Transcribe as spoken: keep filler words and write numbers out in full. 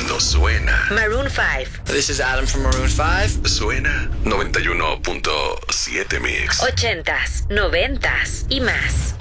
cuando suena. Maroon five. This is Adam from Maroon five. Suena noventa y uno punto siete Mix. Ochentas, noventas y más.